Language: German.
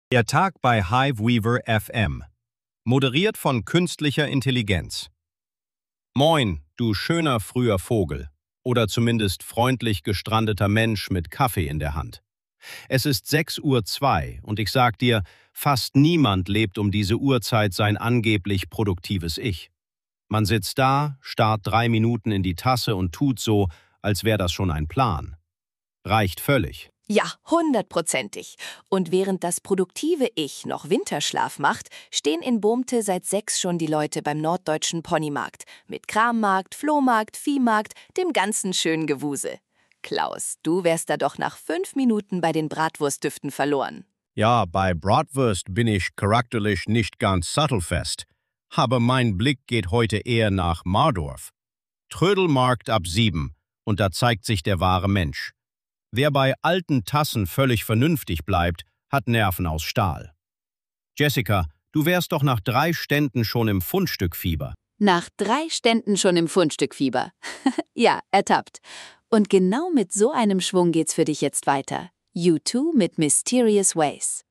Der Tag bei Hiveweaver FM. Moderiert von künstlicher Intelligenz. Moin, du schöner früher Vogel. Oder zumindest freundlich gestrandeter Mensch mit Kaffee in der Hand. Es ist 6:02 Uhr und ich sag dir, fast niemand lebt um diese Uhrzeit sein angeblich produktives Ich. Man sitzt da, starrt 3 Minuten in die Tasse und tut so, als wäre das schon ein Plan. Reicht völlig. Ja, 100%ig. Und während das produktive Ich noch Winterschlaf macht, stehen in Boomte seit 6 schon die Leute beim Norddeutschen Ponymarkt. Mit Krammarkt, Flohmarkt, Viehmarkt, dem ganzen schönen Gewusel. Klaus, du wärst da doch nach 5 Minuten bei den Bratwurstdüften verloren. Ja, bei Bratwurst bin ich charakterlich nicht ganz sattelfest. Aber mein Blick geht heute eher nach Mardorf. Trödelmarkt ab 7 und da zeigt sich der wahre Mensch. Wer bei alten Tassen völlig vernünftig bleibt, hat Nerven aus Stahl. Jessica, du wärst doch nach 3 Ständen schon im Fundstückfieber. Nach 3 Ständen schon im Fundstückfieber. Ja, ertappt. Und genau mit so einem Schwung geht's für dich jetzt weiter. U2 mit Mysterious Ways.